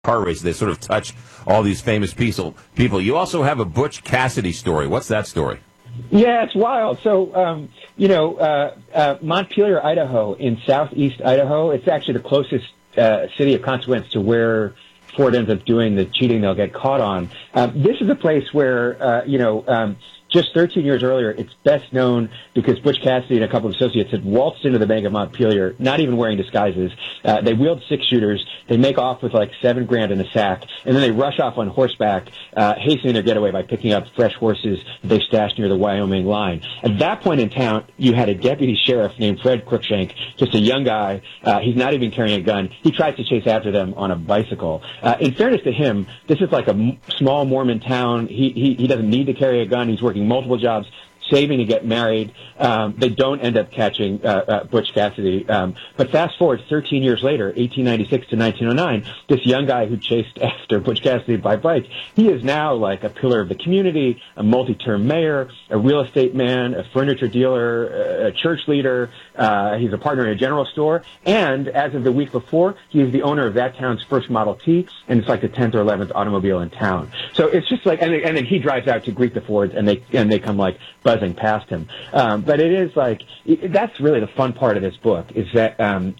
car races. They sort of touch all these famous people. You also have a Butch Cassidy story. What's that story? Yeah, it's wild. So, Montpelier, Idaho, in southeast Idaho, it's actually the closest city of consequence to where Ford ends up doing the cheating they'll get caught on. This is a place where, just 13 years earlier, it's best known because Butch Cassidy and a couple of associates had waltzed into the bank of Montpelier, not even wearing disguises. They wheeled 6 shooters. They make off with like $7,000 in a sack, and then they rush off on horseback, hastening their getaway by picking up fresh horses that they stashed near the Wyoming line. At that point in town, you had a deputy sheriff named Fred Cruikshank, just a young guy. He's not even carrying a gun. He tries to chase after them on a bicycle. In fairness to him, this is like a small Mormon town. He doesn't need to carry a gun. He's working multiple jobs, saving to get married. They don't end up catching Butch Cassidy. But fast forward 13 years later, 1896 to 1909, this young guy who chased after Butch Cassidy by bike, he is now like a pillar of the community, a multi-term mayor, a real estate man, a furniture dealer, a church leader. He's a partner in a general store. And as of the week before, he is the owner of that town's first Model T, and it's like the 10th or 11th automobile in town. So it's just like, and then he drives out to greet the Fords, and they come like buzzing past him. But it is like, that's really the fun part of this book, is that,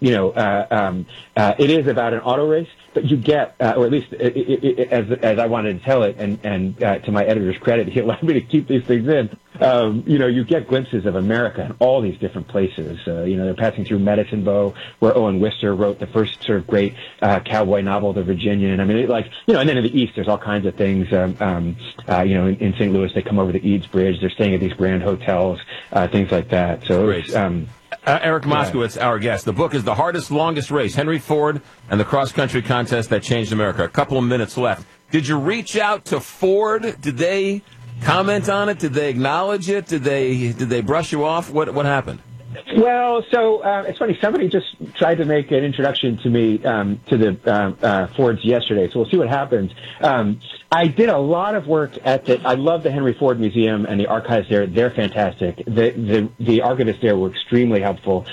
it is about an auto race, but you get, or at least as I wanted to tell it, and to my editor's credit, he allowed me to keep these things in. You get glimpses of America in all these different places. They're passing through Medicine Bow, where Owen Wister wrote the first sort of great cowboy novel, The Virginian. I mean, and then in the East, there's all kinds of things. In St. Louis, they come over the Eads Bridge. They're staying at these grand hotels, things like that. So it's, Eric Moskowitz, our guest. The book is The Hardest, Longest Race, Henry Ford and the Cross-Country Contest That Changed America. A couple of minutes left. Did you reach out to Ford? Did they comment on it? Did they acknowledge it? Did they brush you off? What happened? Well, so it's funny. Somebody just tried to make an introduction to me to the Fords yesterday, so we'll see what happens. I did a lot of work I love the Henry Ford Museum and the archives there. They're fantastic. The archivists there were extremely helpful.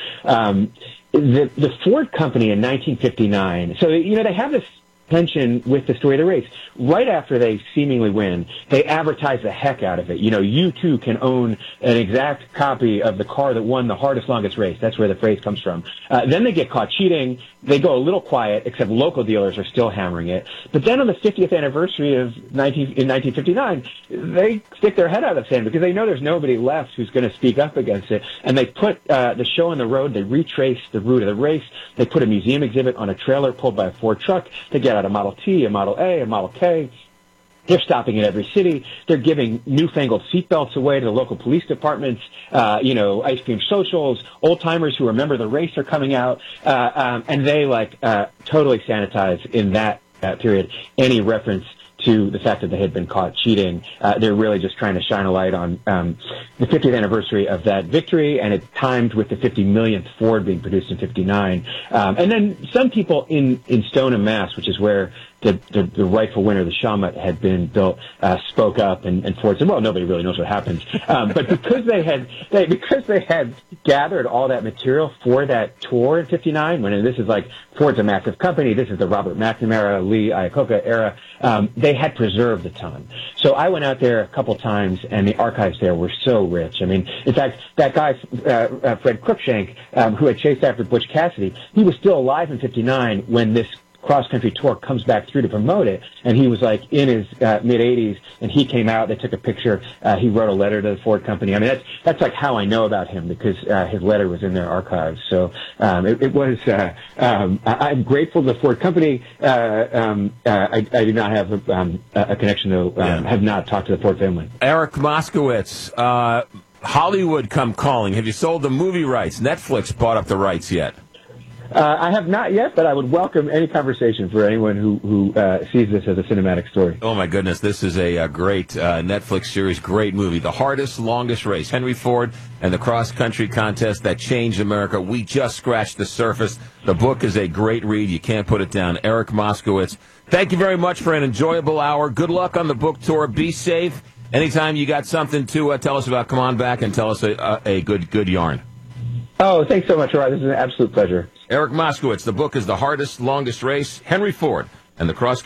The Ford Company in 1959. So they have this tension with the story of the race. Right after they seemingly win, they advertise the heck out of it. You too can own an exact copy of the car that won the hardest, longest race. That's where the phrase comes from. Then they get caught cheating. They go a little quiet, except local dealers are still hammering it. But then on the 50th anniversary in 1959, they stick their head out of the sand because they know there's nobody left who's going to speak up against it. And they put the show on the road. They retrace the route of the race. They put a museum exhibit on a trailer pulled by a Ford truck. They get out a Model T, a Model A, a Model K. They're stopping in every city. They're giving newfangled seatbelts away to the local police departments. Ice cream socials. Old timers who remember the race are coming out, and they totally sanitize in that period any reference to the fact that they had been caught cheating. They're really just trying to shine a light on the 50th anniversary of that victory, and it's timed with the 50 millionth Ford being produced in 59. And then some people in Stoneham, Mass., which is where the rightful winner, the Shawmut, had been built, spoke up, and Ford said, well, nobody really knows what happens. But because they had gathered all that material for that tour in 59, when this is like Ford's a massive company, this is the Robert McNamara, Lee Iacocca era, they had preserved a ton. So I went out there a couple times, and the archives there were so rich. I mean, in fact, that guy, Fred Cruikshank, who had chased after Butch Cassidy, he was still alive in 59 when this cross-country tour comes back through to promote it, and he was like in his mid-80s, and he came out, they took a picture, he wrote a letter to the Ford Company. I mean, that's like how I know about him, because his letter was in their archives. So it was, I'm grateful to the Ford Company. I do not have a connection, though, have not talked to the Ford family. Eric Moskowitz, Hollywood come calling. Have you sold the movie rights? Netflix bought up the rights yet? I have not yet, but I would welcome any conversation for anyone who sees this as a cinematic story. Oh, my goodness. This is a great Netflix series, great movie. The Hardest, Longest Race. Henry Ford and the Cross-Country Contest That Changed America. We just scratched the surface. The book is a great read. You can't put it down. Eric Moskowitz, thank you very much for an enjoyable hour. Good luck on the book tour. Be safe. Anytime you got something to tell us about, come on back and tell us a good yarn. Oh, thanks so much, Rod. This is an absolute pleasure. Eric Moskowitz, the book is The Hardest, Longest Race. Henry Ford and the cross